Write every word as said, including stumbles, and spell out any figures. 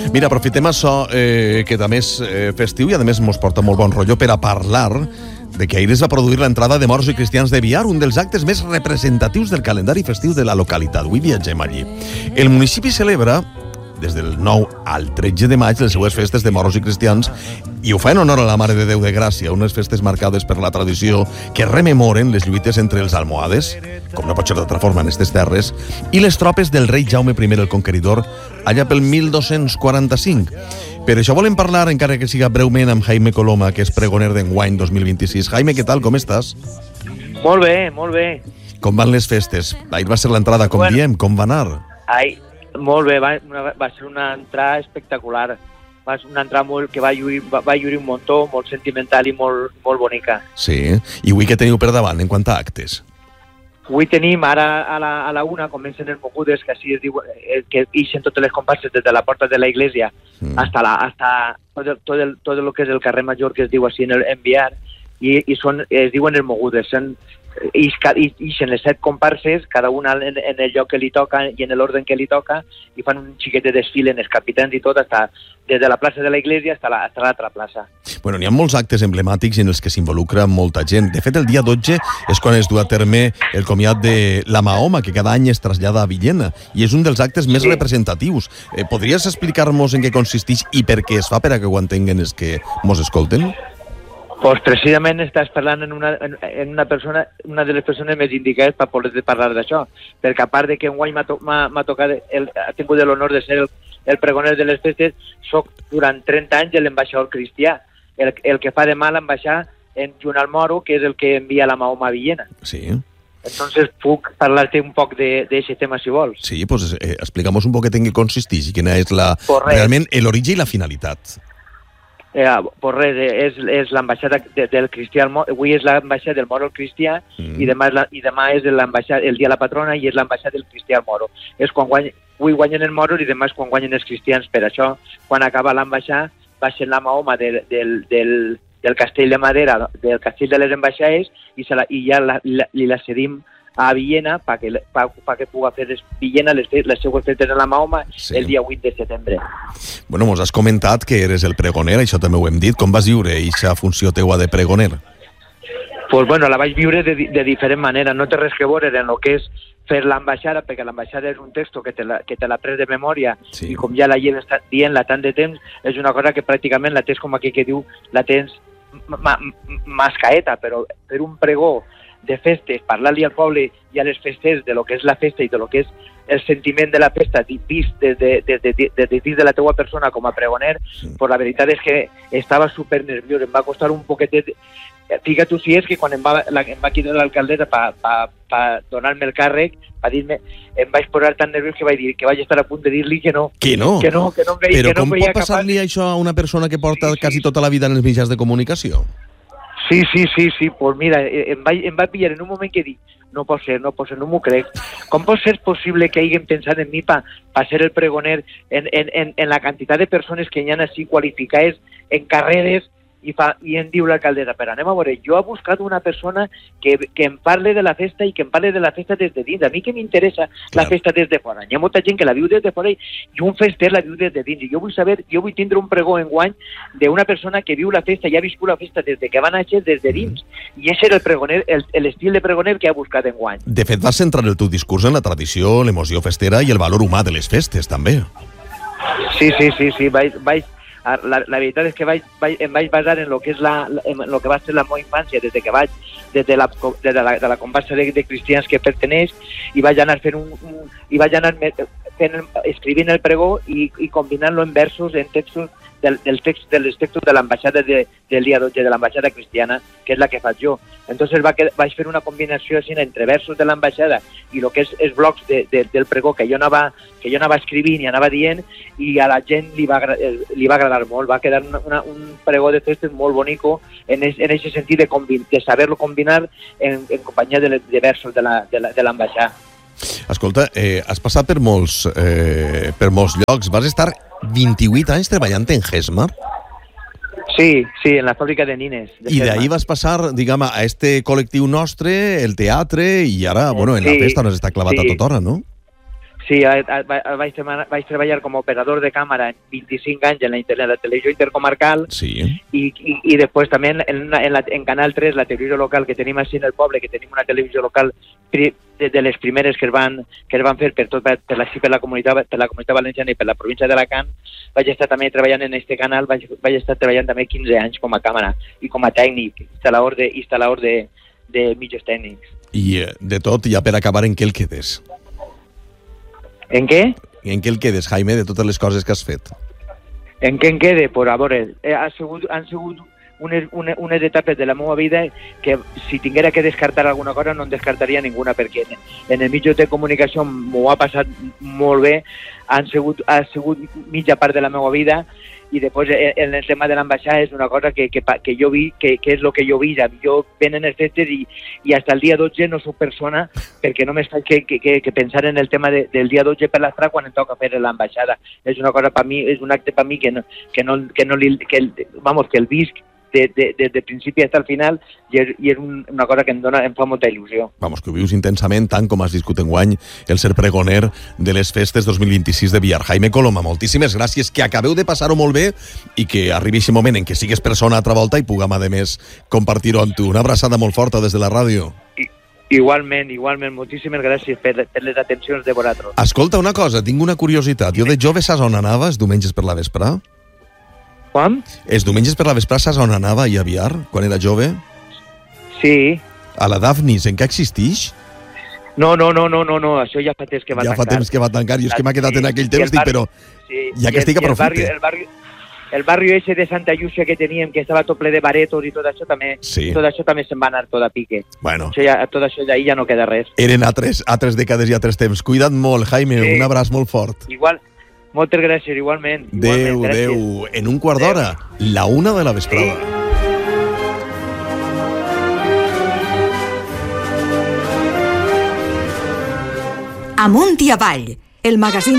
Mira, aprofitem això, eh, que també és eh, festiu i a més mos porta molt bon rotllo per a parlar de que ahir es va produir l'entrada de morts i cristians de Biar, un dels actes més representatius del calendari festiu de la localitat. Avui viatgem allí. El municipi celebra des del nou al tretze de maig les seues festes de moros i cristians i ho fa en honor a la Mare de Déu de Gràcia, unes festes marcades per la tradició que rememoren les lluites entre els almohades, com no pot ser d'altra forma en aquestes terres, i les tropes del rei Jaume primer el Conqueridor allà pel mil dos-cents quaranta-cinc. Per això volem parlar, encara que siga breument, amb Jaime Coloma, que és pregoner d'enguany dos mil vint-i-sis. Jaime, què tal? Com estàs? Molt bé, molt bé. Com van les festes? Ahir va ser l'entrada, com bueno, diem, com va anar? Ai, molt bé, va, una, va ser una entrada espectacular. Va ser una entrada molt, que va lluir, va, va lluir un muntó, molt sentimental i molt, molt bonica. Sí, i avui què teniu per davant, en quant a actes? Avui tenim, ara a la, a la una, comencen els mogudes, que així es diu, eh, que ixen totes les comparses des de la porta de la iglesia mm. hasta, la, hasta tot, el, tot, el, tot el que és el carrer Major, que es diu així en el Enviar, i, i són, es diuen els mogudes, són ixen les set comparses, cada una en, en el lloc que li toca i en l'ordre que li toca, i fan un xiquet de desfile en els capitans i tot, hasta, des de la plaça de la iglesia fins a l'altra la, la plaça. Bueno, n'hi ha molts actes emblemàtics en els que s'involucra molta gent. De fet, el dia dotze és quan es du a terme el comiat de la Mahoma, que cada any es trasllada a Villena, i és un dels actes més sí. representatius. Eh, podries explicar-nos en què consisteix i per què es fa, per a que ho entenguen els que mos escolten? Pues precisament estàs parlant en una, en una persona, una de les persones més indicades per poder parlar d'això, perquè a part de que enguany m'ha to, tocat, el, ha tingut l'honor de ser el, el pregoner de les festes, soc durant trenta anys l'ambaixador cristià, el, el que fa de mal ambaixar en junt al Moro, que és el que envia la Mahoma a Villena. Sí. Entonces puc parlar-te un poc d'aquest tema, si vols. Sí, pues eh, explica'm un poquet en què consisteix i quina és la, realment l'origen i la finalitat. Eh, pues res, és, és l'ambaixada de, del cristià, avui és l'ambaixada del moro al cristià mm. i, demà la, i demà és l'ambaixada, el dia de la patrona, i és l'ambaixada del cristià al moro. És quan guany, avui guanyen els moros i demà és quan guanyen els cristians. Per això, quan acaba l'ambaixada, baixen la Mahoma del, del, del, del castell de madera, del castell de les ambaixades, i, se la, i ja la, la, li la cedim a Villena perquè pa, pa que pugui fer Villena les, les seues festes en la Mahoma sí. el dia vuit de setembre. Bueno, mos has comentat que eres el pregoner, això també ho hem dit. Com vas viure aquesta funció teua de pregoner? Pues bueno, la vaig viure de, de diferent manera. No té res que veure en el que és fer l'ambaixada, perquè l'ambaixada és un text que te la, que te la pres de memòria sí. i com ja la gent està dient-la tant de temps, és una cosa que pràcticament la tens com aquí que diu, la tens ma, ma, mascaeta, però per un pregó de festes, parlar-li al poble i a les festes de lo que és la festa i de lo que és el sentiment de la festa vist des de, de, de, de, de, de, de la teua persona com a pregoner, sí. pues la veritat és que estava super nerviós, em va costar un poquetet. Fíjate si és que quan em va, la, em va quitar l'alcaldessa per pa, pa donar-me el càrrec, per dir-me, em vaig posar tan nerviós que vaig dir que vaig estar a punt de dir-li que no. Que no? Que no, que no em veia, Però que no com em veia pot passar-li capaç... això a una persona que porta sí, sí. quasi tota la vida en els mitjans de comunicació? Sí, sí, sí, sí, pues mira, em va, em va pillar en un moment que dic, no pot ser, no pot ser, no m'ho crec. Com pot ser possible que hagin pensat en mi per pa ser el pregoner en, en, en, en la quantitat de persones que hi ha així qualificades en carreres i, fa, i em diu l'alcaldessa, però anem a veure, jo he buscat una persona que, que em parle de la festa i que em parle de la festa des de dins. A mi que m'interessa la festa des de fora. Hi ha molta gent que la viu des de fora i, i un fester la viu des de dins. I jo vull saber, jo vull tindre un pregó enguany d'una persona que viu la festa i ha viscut la festa des de que va néixer des de dins. Mm. I ese era el pregoner, el, l'estil de pregoner que ha buscat enguany. De fet, vas centrar el teu discurs en la tradició, l'emoció festera i el valor humà de les festes, també. Sí, sí, sí, sí, vaig... vaig La, la veritat és que vaig, vaig, em vaig basar en lo que és la, en lo que va ser la meva infància des de que vaig des de la, des de la, de la comparsa de, de cristians que perteneix, i vaig anar fent un, un i vaig anar fent, escrivint el pregó i, i combinant-lo en versos, en textos del, del text, dels textos de l'ambaixada de, del dia dotze, de l'ambaixada cristiana, que és la que faig jo. Entonces va, vaig fer una combinació així entre versos de l'ambaixada i el que és els blocs de, de, del pregó que jo anava, que jo anava escrivint i anava dient, i a la gent li va, li va agradar molt. Va quedar una, una, un pregó de festes molt bonico en aquest sentit de, combin, de saber-lo combinar en, en companyia de, de versos de l'ambaixada. Escolta, eh, has passat per molts, eh, per molts llocs. Vas estar vint-i-vuit anys treballant en Gesmar? Sí, sí, en la fàbrica de nines. De I d'ahí vas passar, diguem, a este col·lectiu nostre, el teatre, i ara, bueno, en sí, la festa no has estat clavat sí. a tota hora, no? Sí, a, a, a, vaig, vaig treballar com a operador de càmera vint-i-cinc anys en la, en la televisió intercomarcal sí. i, i, i després també en, en, la, en Canal tres, la televisió local que tenim així en el poble, que tenim una televisió local de, de les primeres que es van, que es van fer per, tot, per, la, per, la comunitat, per la comunitat valenciana i per la província d'Alacant. Vaig estar també treballant en este canal, vaig, vaig estar treballant també quinze anys com a càmera i com a tècnic, instal·lador de, instal·lador de, de mitjos tècnics. I de tot, ja per acabar, en què el quedes? En què? En què el quedes, Jaime, de totes les coses que has fet? En què en quede? Pues a veure, ha sigut, han sigut unes, unes, unes etapes de la meva vida que si tinguera que descartar alguna cosa no en descartaria ninguna, perquè en, en el mitjà de comunicació m'ho ha passat molt bé, han sigut, ha sigut mitja part de la meva vida, i després en el tema de l'ambaixada és una cosa que, que, que jo vi, que, que és el que jo vi, jo venen els festes i, i fins el dia dotze no soc persona perquè només faig que, que, que, que pensar en el tema de, del dia dotze per l'estrada quan em toca fer l'ambaixada. És una cosa per mi, és un acte per mi que no, que no, que no li, que el, vamos, que el visc des de, de, de principi fins al final i és, i és un, una cosa que em, dona, em fa molta il·lusió. Vamos, que ho vius intensament tant com has viscut enguany el ser pregoner de les festes dos mil vint-i-sis de Biar. Jaime Coloma, moltíssimes gràcies, que acabeu de passar-ho molt bé i que arribi aquest moment en què sigues persona altra volta i puguem, a més, compartir-ho amb tu. Una abraçada molt forta des de la ràdio. I, igualment, igualment. Moltíssimes gràcies per, per les atencions de vosaltres. Escolta una cosa, tinc una curiositat. Jo de jove saps on anava els diumenges per la vesprà? Quan? Els diumenges per la vesprà saps on anava a Biar, quan era jove? Sí. A la Daphnis, encara existeix? No, no, no, no, no, no, això ja fa temps que va ja tancar. Ja fa temps que va tancar, jo és que m'ha quedat sí, en aquell temps, dic, però sí, ja que estic aprofite. El barri, el barri ese de Santa Llúcia que teníem, que estava tot ple de baretos i tot això també, sí. tot això també se'n va anar tot a pique. Bueno. Això ja, tot això d'ahir ja no queda res. Eren altres, altres dècades i altres temps. Cuida't molt, Jaime, sí. Un abraç molt fort. Igual. Moltes gràcies, igualment. Adéu, adéu. En un quart d'hora, la una de la vesprada. Sí. Amunt i avall, el magazín